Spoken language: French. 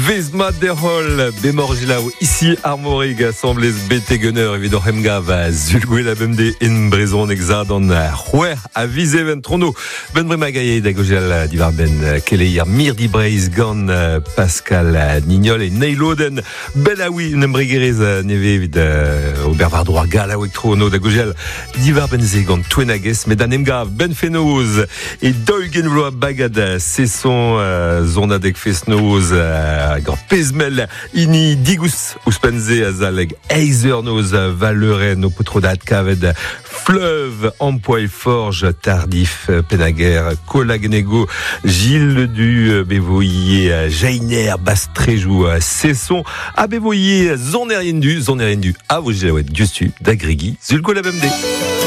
Vezma der Hall, Bemorgilau, ici Armorig, Assemblées Betegener, évidemment Hemgav, Zulgoué la Bemde, in Brezon, Exadan, Rouer, à Viseven, Trono, Ben Bremagaye, Dagogel, Divarben, Keleir, Mirdi Breiz, Gan, Pascal, Nignol et Neiloden, Belaoui, Nembrigeriz, Neve, Aubert Vardroit, Galawek Trono, Dagogel, Divarben Zegan, Twenages, Medan Hemgav, Ben Fenoz, et Dolgenvloa Bagada, Cesson, Zona Dek Fesnoz, Pezmel, Ini, Digus, Uspenze, Azaleg, Eizernoz, Valeren, Opotrodat, Kaved, Fleuve, Empoil Forge, Tardif, Penaguer, Colagnego, Gilles du Bévoyer, Jainer, Bastréjou, Cesson, à Bévoyer, Zoneriendu, à Vosgelouet, Dustu, Dagrigi, Zulko la Bemde.